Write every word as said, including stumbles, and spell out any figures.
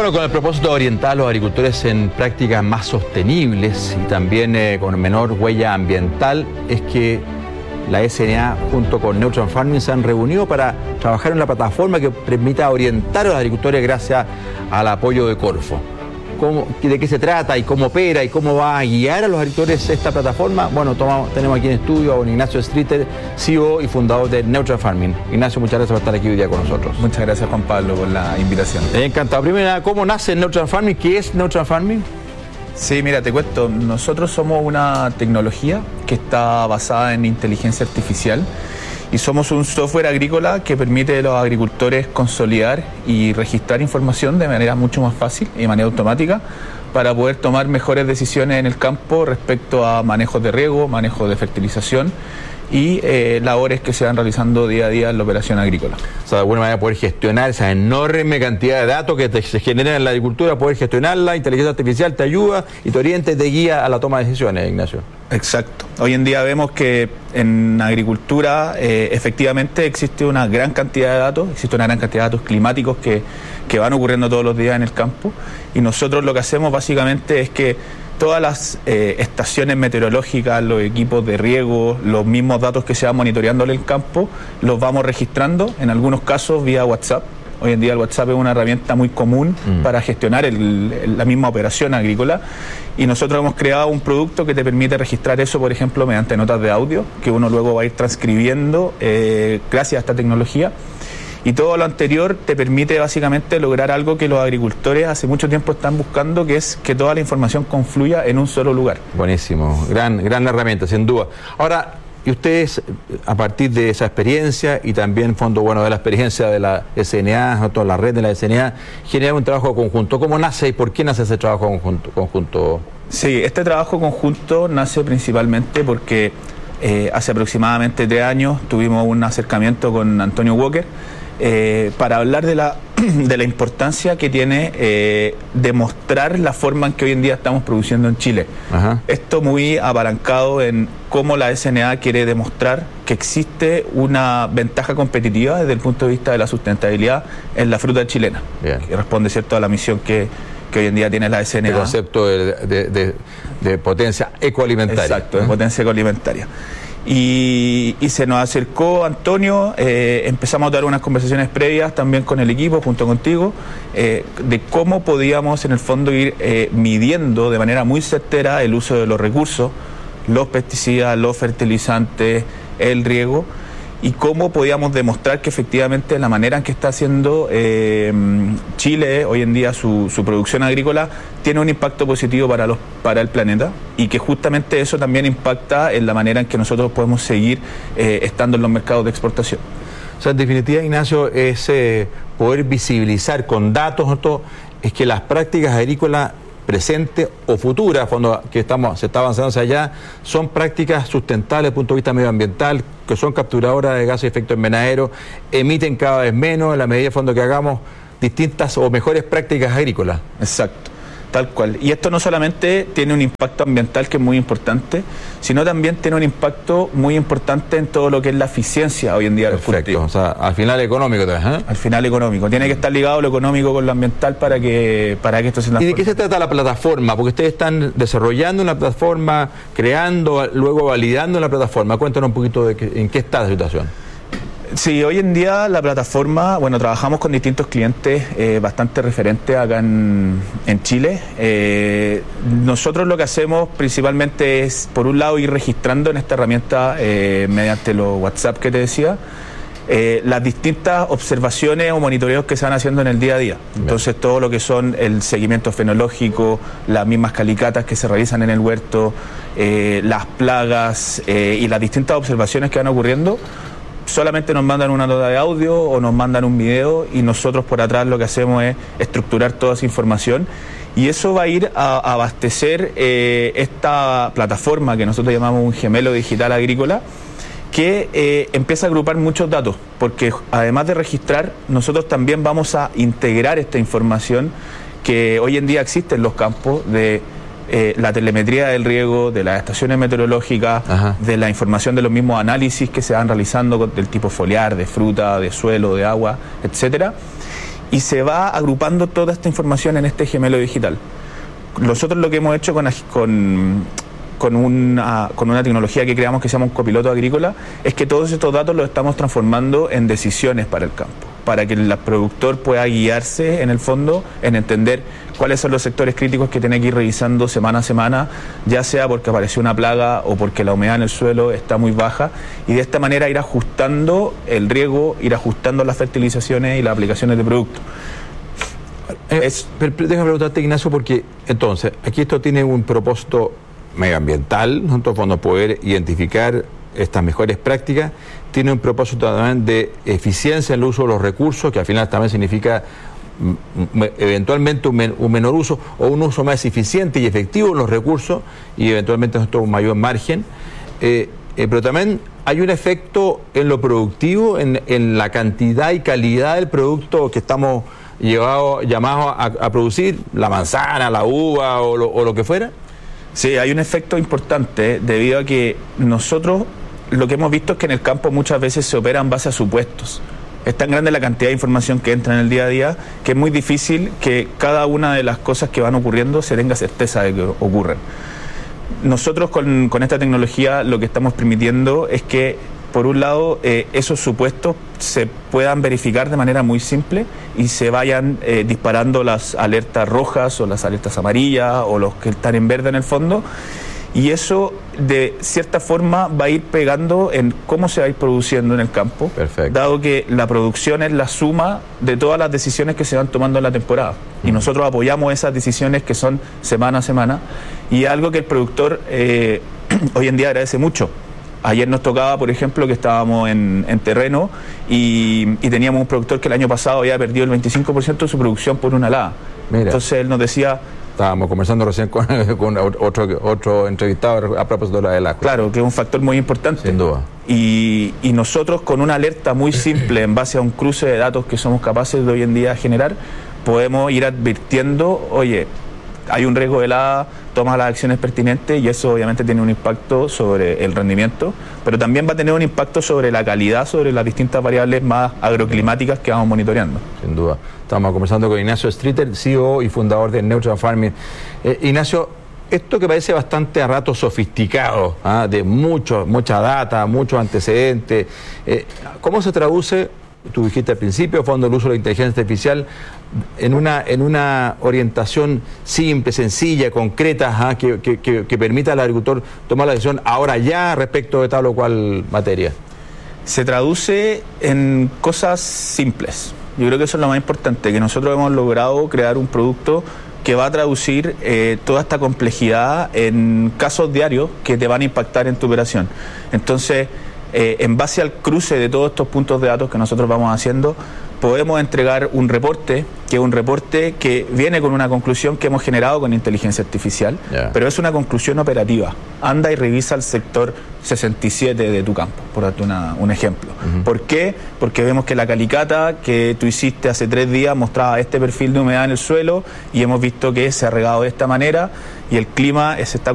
Bueno, con el propósito de orientar a los agricultores en prácticas más sostenibles y también eh, con menor huella ambiental, es que la S N A junto con Neutron Farming se han reunido para trabajar en una plataforma que permita orientar a los agricultores gracias al apoyo de Corfo. ¿Cómo, ¿De qué se trata y cómo opera y cómo va a guiar a los agricultores esta plataforma? Bueno, tomamos, tenemos aquí en estudio a don Ignacio Streeter, C E O y fundador de Neutron Farming. Ignacio, muchas gracias por estar aquí hoy día con nosotros. Muchas gracias, Juan Pablo, por la invitación. Encantado. Primero, ¿cómo nace Neutron Farming? ¿Qué es Neutron Farming? Sí, mira, te cuento. Nosotros somos una tecnología que está basada en inteligencia artificial y somos un software agrícola que permite a los agricultores consolidar y registrar información de manera mucho más fácil y de manera automática para poder tomar mejores decisiones en el campo respecto a manejos de riego, manejos de fertilización y eh, labores que se van realizando día a día en la operación agrícola. O sea, de alguna manera poder gestionar esa enorme cantidad de datos que te, se generan en la agricultura, poder gestionarla, inteligencia artificial te ayuda y te orienta y te guía a la toma de decisiones, Ignacio. Exacto. Hoy en día vemos que en agricultura eh, efectivamente existe una gran cantidad de datos, existe una gran cantidad de datos climáticos que, que van ocurriendo todos los días en el campo y nosotros lo que hacemos básicamente es que todas las eh, estaciones meteorológicas, los equipos de riego, los mismos datos que se van monitoreando en el campo, los vamos registrando, en algunos casos vía WhatsApp. Hoy en día el WhatsApp es una herramienta muy común mm. para gestionar el, el, la misma operación agrícola y nosotros hemos creado un producto que te permite registrar eso, por ejemplo, mediante notas de audio, que uno luego va a ir transcribiendo eh, gracias a esta tecnología. Y todo lo anterior te permite básicamente lograr algo que los agricultores hace mucho tiempo están buscando, que es que toda la información confluya en un solo lugar. Buenísimo, gran, gran herramienta, sin duda. Ahora, y ustedes, a partir de esa experiencia y también, fondo bueno, de la experiencia de la S N A, toda la red de la S N A, generan un trabajo conjunto. ¿Cómo nace y por qué nace ese trabajo conjunto? conjunto? Sí, este trabajo conjunto nace principalmente porque eh, hace aproximadamente tres años tuvimos un acercamiento con Antonio Walker, Eh, para hablar de la, de la importancia que tiene eh, demostrar la forma en que hoy en día estamos produciendo en Chile. Ajá. Esto muy apalancado en cómo la S N A quiere demostrar que existe una ventaja competitiva desde el punto de vista de la sustentabilidad en la fruta chilena. Bien. Que responde, ¿cierto?, a la misión que, que hoy en día tiene la S N A. El concepto de, de, de, de potencia ecoalimentaria. Exacto, ¿eh? De potencia ecoalimentaria. Y, y se nos acercó Antonio, eh, empezamos a dar unas conversaciones previas también con el equipo, junto contigo, eh, de cómo podíamos en el fondo ir eh, midiendo de manera muy certera el uso de los recursos, los pesticidas, los fertilizantes, el riego, y cómo podíamos demostrar que efectivamente la manera en que está haciendo eh, Chile hoy en día su, su producción agrícola tiene un impacto positivo para, los, para el planeta y que justamente eso también impacta en la manera en que nosotros podemos seguir eh, estando en los mercados de exportación. O sea, en definitiva, Ignacio, es eh, poder visibilizar con datos, ¿no?, es que las prácticas agrícolas presente o futura, cuando que estamos, se está avanzando hacia allá, son prácticas sustentables desde el punto de vista medioambiental, que son capturadoras de gases de efecto invernadero, emiten cada vez menos en la medida de fondo que hagamos distintas o mejores prácticas agrícolas. Exacto, tal cual. Y esto no solamente tiene un impacto ambiental que es muy importante, sino también tiene un impacto muy importante en todo lo que es la eficiencia hoy en día de los cultivos. O sea, al final económico también, ¿eh? Al final económico. Tiene que estar ligado lo económico con lo ambiental para que, para que esto se transforme. ¿Y de qué se trata la plataforma? Porque ustedes están desarrollando una plataforma, creando, luego validando la plataforma. Cuéntanos un poquito de qué, en qué está la situación. Sí, hoy en día la plataforma, bueno, trabajamos con distintos clientes eh, bastante referentes acá en, en Chile. Eh, nosotros lo que hacemos principalmente es, por un lado, ir registrando en esta herramienta, eh, mediante los WhatsApp que te decía, eh, las distintas observaciones o monitoreos que se van haciendo en el día a día. Entonces, todo lo que son el seguimiento fenológico, las mismas calicatas que se realizan en el huerto, eh, las plagas eh, y las distintas observaciones que van ocurriendo, solamente nos mandan una nota de audio o nos mandan un video y nosotros por atrás lo que hacemos es estructurar toda esa información y eso va a ir a, a abastecer eh, esta plataforma que nosotros llamamos un gemelo digital agrícola, que eh, empieza a agrupar muchos datos, porque además de registrar, nosotros también vamos a integrar esta información que hoy en día existe en los campos de Eh, la telemetría del riego, de las estaciones meteorológicas, Ajá. de la información de los mismos análisis que se van realizando del tipo foliar, de fruta, de suelo, de agua, etcétera. y se va agrupando toda esta información en este gemelo digital. Nosotros lo que hemos hecho con, con, con, una, con una tecnología que creamos que se llama un copiloto agrícola es que todos estos datos los estamos transformando en decisiones para el campo, para que el productor pueda guiarse en el fondo en entender cuáles son los sectores críticos que tiene que ir revisando semana a semana, ya sea porque apareció una plaga o porque la humedad en el suelo está muy baja, y de esta manera ir ajustando el riego, ir ajustando las fertilizaciones y las aplicaciones de producto. Eh, es, pero, pero déjame preguntarte, Ignacio, porque entonces aquí esto tiene un propósito medioambiental, ¿no? En todo fondo poder identificar estas mejores prácticas, tiene un propósito también de eficiencia en el uso de los recursos, que al final también significa eventualmente un, men un menor uso o un uso más eficiente y efectivo de los recursos y eventualmente un mayor margen, eh, eh, pero también hay un efecto en lo productivo, en, en la cantidad y calidad del producto que estamos llevado, llamados a, a producir, la manzana, la uva o lo, o lo que fuera. Sí, hay un efecto importante debido a que nosotros lo que hemos visto es que en el campo muchas veces se opera en base a supuestos. Es tan grande la cantidad de información que entra en el día a día que es muy difícil que cada una de las cosas que van ocurriendo se tenga certeza de que ocurren. Nosotros con, con esta tecnología lo que estamos permitiendo es que, por un lado, eh, esos supuestos se puedan verificar de manera muy simple y se vayan eh, disparando las alertas rojas o las alertas amarillas o los que están en verde en el fondo, y eso de cierta forma va a ir pegando en cómo se va a ir produciendo en el campo. Perfecto. Dado que la producción es la suma de todas las decisiones que se van tomando en la temporada, uh-huh. y nosotros apoyamos esas decisiones que son semana a semana, y algo que el productor eh, hoy en día agradece mucho. Ayer nos tocaba, por ejemplo, que estábamos en, en terreno y, y teníamos un productor que el año pasado había perdido el veinticinco por ciento de su producción por una helada. Mira. Entonces él nos decía... Estábamos conversando recién con, con otro, otro entrevistado a propósito de la helada. Claro, que es un factor muy importante. Sin duda. Y, y nosotros con una alerta muy simple en base a un cruce de datos que somos capaces de hoy en día generar, podemos ir advirtiendo, oye, hay un riesgo de helada, toma las acciones pertinentes, y eso obviamente tiene un impacto sobre el rendimiento, pero también va a tener un impacto sobre la calidad, sobre las distintas variables más agroclimáticas que vamos monitoreando. Sin duda. Estamos conversando con Ignacio Streeter, C E O y fundador de Neutron Farming. Eh, Ignacio, esto que parece bastante a rato sofisticado, ¿ah? de mucho, mucha data, muchos antecedentes, eh, ¿cómo se traduce, tú dijiste al principio, fondo del uso de la inteligencia artificial, en una, en una orientación simple, sencilla, concreta, ¿eh? que, que, que, que permita al agricultor tomar la decisión ahora ya respecto de tal o cual materia? Se traduce en cosas simples. Yo creo que eso es lo más importante, que nosotros hemos logrado crear un producto que va a traducir eh, toda esta complejidad en casos diarios que te van a impactar en tu operación. Entonces, eh, en base al cruce de todos estos puntos de datos que nosotros vamos haciendo, podemos entregar un reporte, que es un reporte que viene con una conclusión que hemos generado con inteligencia artificial, yeah. pero es una conclusión operativa. Anda y revisa el sector sesenta y siete de tu campo, por darte una, un ejemplo. Uh-huh. ¿Por qué? Porque vemos que la calicata que tú hiciste hace tres días mostraba este perfil de humedad en el suelo y hemos visto que se ha regado de esta manera y el clima se está